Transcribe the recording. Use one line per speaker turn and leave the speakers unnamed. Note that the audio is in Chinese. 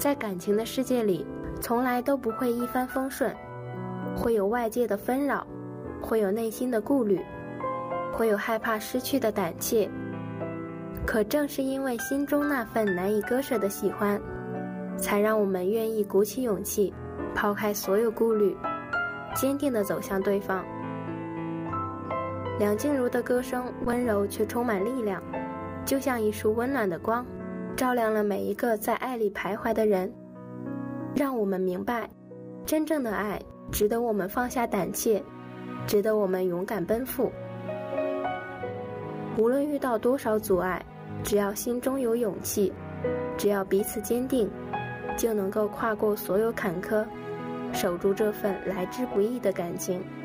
在感情的世界里，从来都不会一帆风顺，会有外界的纷扰，会有内心的顾虑，会有害怕失去的胆怯。可正是因为心中那份难以割舍的喜欢，才让我们愿意鼓起勇气，抛开所有顾虑，坚定地走向对方。梁静茹的歌声温柔却充满力量，就像一束温暖的光，照亮了每一个在爱里徘徊的人，让我们明白，真正的爱值得我们放下胆怯，值得我们勇敢奔赴。无论遇到多少阻碍，只要心中有勇气，只要彼此坚定，就能够跨过所有坎坷，守住这份来之不易的感情。